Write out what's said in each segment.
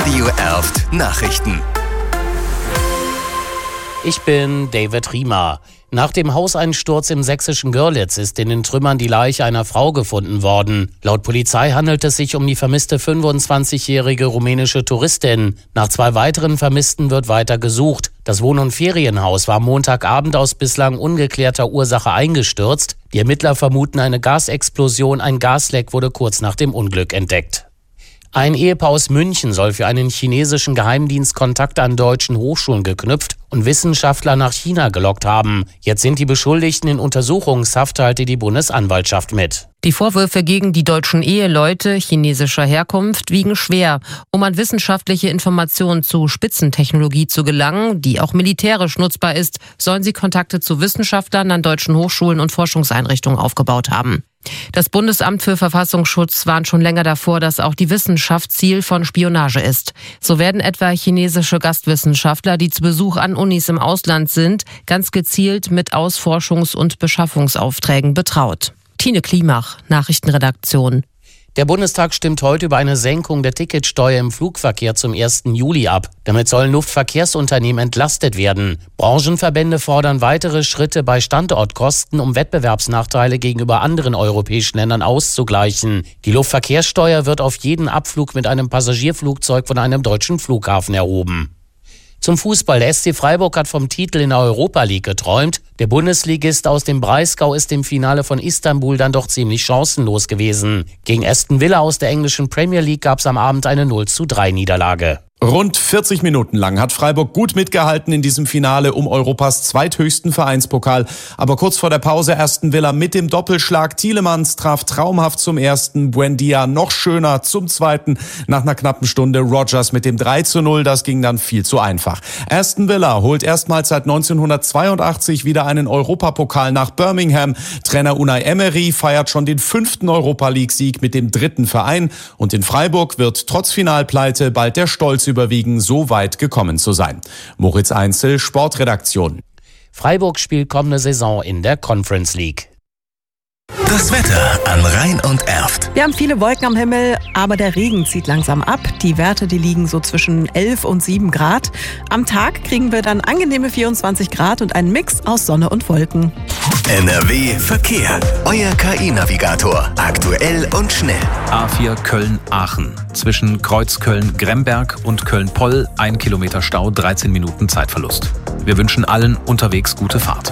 Radio Erft Nachrichten. Ich bin David Riemer. Nach dem Hauseinsturz im sächsischen Görlitz ist in den Trümmern die Leiche einer Frau gefunden worden. Laut Polizei handelt es sich um die vermisste 25-jährige rumänische Touristin. Nach 2 weiteren Vermissten wird weiter gesucht. Das Wohn- und Ferienhaus war Montagabend aus bislang ungeklärter Ursache eingestürzt. Die Ermittler vermuten eine Gasexplosion. Ein Gasleck wurde kurz nach dem Unglück entdeckt. Ein Ehepaar aus München soll für einen chinesischen Geheimdienst Kontakte an deutschen Hochschulen geknüpft und Wissenschaftler nach China gelockt haben. Jetzt sind die Beschuldigten in Untersuchungshaft, teilte die Bundesanwaltschaft mit. Die Vorwürfe gegen die deutschen Eheleute chinesischer Herkunft wiegen schwer. Um an wissenschaftliche Informationen zu Spitzentechnologie zu gelangen, die auch militärisch nutzbar ist, sollen sie Kontakte zu Wissenschaftlern an deutschen Hochschulen und Forschungseinrichtungen aufgebaut haben. Das Bundesamt für Verfassungsschutz warnt schon länger davor, dass auch die Wissenschaft Ziel von Spionage ist. So werden etwa chinesische Gastwissenschaftler, die zu Besuch an Unis im Ausland sind, ganz gezielt mit Ausforschungs- und Beschaffungsaufträgen betraut. Tine Klimach, Nachrichtenredaktion. Der Bundestag stimmt heute über eine Senkung der Ticketsteuer im Flugverkehr zum 1. Juli ab. Damit sollen Luftverkehrsunternehmen entlastet werden. Branchenverbände fordern weitere Schritte bei Standortkosten, um Wettbewerbsnachteile gegenüber anderen europäischen Ländern auszugleichen. Die Luftverkehrssteuer wird auf jeden Abflug mit einem Passagierflugzeug von einem deutschen Flughafen erhoben. Zum Fußball. Der SC Freiburg hat vom Titel in der Europa League geträumt. Der Bundesligist aus dem Breisgau ist im Finale von Istanbul dann doch ziemlich chancenlos gewesen. Gegen Aston Villa aus der englischen Premier League gab es am Abend eine 0:3 Niederlage. Rund 40 Minuten lang hat Freiburg gut mitgehalten in diesem Finale um Europas zweithöchsten Vereinspokal. Aber kurz vor der Pause Aston Villa mit dem Doppelschlag. Tielemans traf traumhaft zum ersten, Buendia noch schöner zum zweiten. Nach einer knappen Stunde Rodgers mit dem 3:0, das ging dann viel zu einfach. Aston Villa holt erstmals seit 1982 wieder einen Europapokal nach Birmingham. Trainer Unai Emery feiert schon den 5. Europa-League-Sieg mit dem 3. Verein. Und in Freiburg wird trotz Finalpleite bald der Stolz überwiegen, so weit gekommen zu sein. Moritz Einzel, Sportredaktion. Freiburg spielt kommende Saison in der Conference League. Das Wetter an Rhein und Erft. Wir haben viele Wolken am Himmel, aber der Regen zieht langsam ab. Die Werte, die liegen so zwischen 11 und 7 Grad. Am Tag kriegen wir dann angenehme 24 Grad und einen Mix aus Sonne und Wolken. NRW Verkehr. Euer KI-Navigator. Aktuell und schnell. A4 Köln-Aachen. Zwischen Kreuz Köln-Gremberg und Köln-Poll 1 Kilometer Stau, 13 Minuten Zeitverlust. Wir wünschen allen unterwegs gute Fahrt.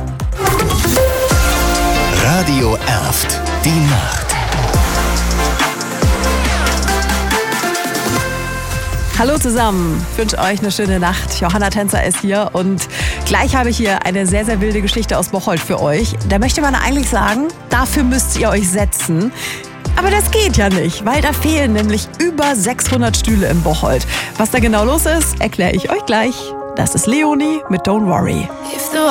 Radio Erft. Die Nacht. Hallo zusammen, ich wünsche euch eine schöne Nacht. Johanna Tänzer ist hier und gleich habe ich hier eine sehr, sehr wilde Geschichte aus Bocholt für euch. Da möchte man eigentlich sagen, dafür müsst ihr euch setzen. Aber das geht ja nicht, weil da fehlen nämlich über 600 Stühle in Bocholt. Was da genau los ist, erkläre ich euch gleich. Das ist Leonie mit Don't Worry.